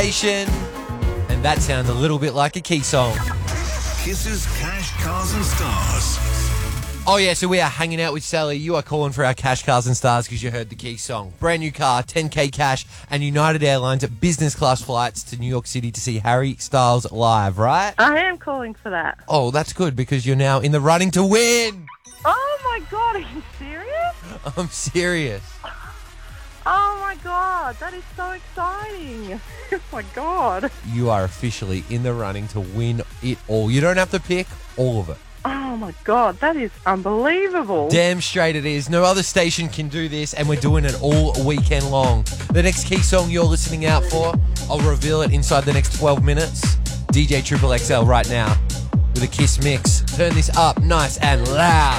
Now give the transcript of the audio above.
station. And that sounds a little bit like a Key song. Kiss's Cash, Cars and Stars. Oh yeah, so we are hanging out with Sally. You are calling for our Cash, Cars and Stars because you heard the Key song. Brand new car, 10K cash, and United Airlines at business class flights to New York City to see Harry Styles live, right? I am calling for that. Oh, that's good because you're now in the running to win. Oh my God, are you serious? I'm serious. Oh my God, that is so exciting. Oh my God. You are officially in the running to win it all. You don't have to pick all of it. Oh my God, that is unbelievable. Damn straight it is. No other station can do this, and we're doing it all weekend long. The next Key song you're listening out for, I'll reveal it inside the next 12 minutes. DJ Triple XL right now with a Kiss mix. Turn this up nice and loud.